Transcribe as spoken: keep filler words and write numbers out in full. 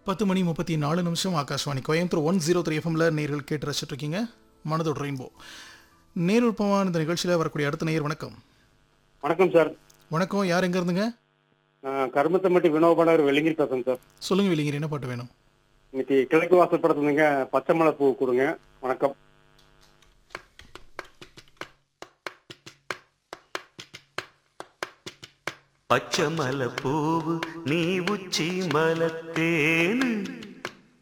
பத்து மணி முப்பத்தி நாலு நிமிஷம் Akashvani Coimbatore one zero three எஃப்எம்ல நேர்கள் கேட்டு ரசிச்சுட்டு இருக்கீங்க மனதோட ரெயின்போ. நேருப்பமான இந்த நிகழ்ச்சியில் வரக்கூடிய அடுத்த நேயர் வணக்கம். வணக்கம் சார். வணக்கம், யார் எங்க இருந்துங்க? கருமத்தம்பட்டி வினோபாலர் வெள்ளிங்கிரி பேசுறேன் சார். சொல்லுங்க வெளிங்கிற, என்ன பாட்டு வேணும்? இன்னைக்கு கிழக்கு வாசல் படத்துலங்க பச்சை மலை பூ கொடுங்க. வணக்கம். பச்சை மலை பூவு நீ உச்சி மலத்தேனு